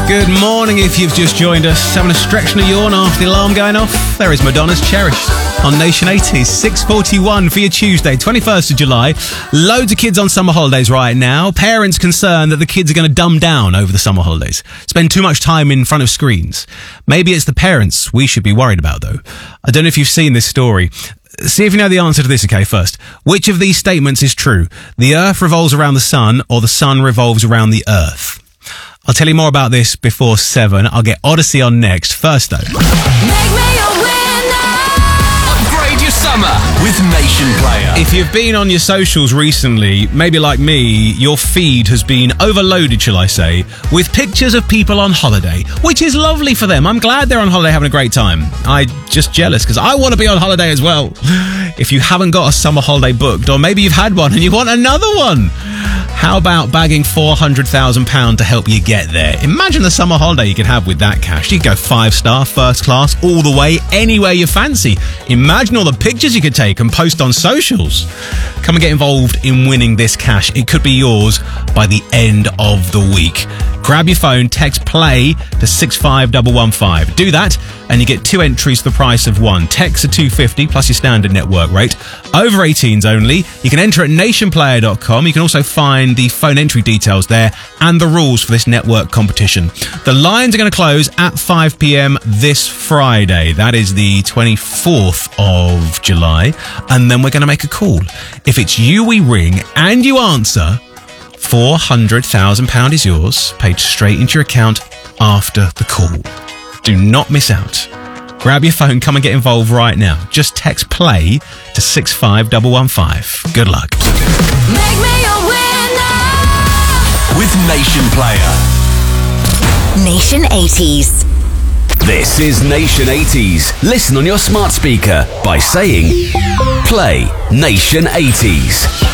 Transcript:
Good morning if you've just joined us. Having a stretch and a yawn after the alarm going off? There is Madonna's Cherished on Nation 80s, 6:41 for your Tuesday, 21st of July. Loads of kids on summer holidays right now. Parents concerned that the kids are going to dumb down over the summer holidays, spend too much time in front of screens. Maybe it's the parents we should be worried about, though. I don't know if you've seen this story. See if you know the answer to this, okay, first. Which of these statements is true? The Earth revolves around the Sun, or the Sun revolves around the Earth? I'll tell you more about this before 7. I'll get Odyssey on next. First, though. Make me a winner. Upgrade your summer with Nation Player. If you've been on your socials recently, maybe like me, your feed has been overloaded, shall I say, with pictures of people on holiday, which is lovely for them. I'm glad they're on holiday having a great time. I'm just jealous because I want to be on holiday as well. If you haven't got a summer holiday booked, or maybe you've had one and you want another one, how about bagging £400,000 to help you get there? Imagine the summer holiday you could have with that cash. You could go 5-star, first class, all the way, anywhere you fancy. Imagine all the pictures you could take and post on socials. Come and get involved in winning this cash. It could be yours by the end of the week. Grab your phone, text PLAY to 65115. Do that and you get 2 entries for the price of 1. Texts are $2.50 plus your standard network rate. Over 18s only. You can enter at nationplayer.com. You can also find the phone entry details there and the rules for this network competition. The lines are going to close at 5 p.m. this Friday. That is the 24th of July. And then we're going to make a call. If it's you we ring and you answer, £400,000 is yours, paid straight into your account after the call. Do not miss out. Grab your phone, come and get involved right now. Just text PLAY to 65115. Good luck. Make me a winner. With Nation Player. Nation 80s. This is Nation 80s. Listen on your smart speaker by saying Play Nation 80s.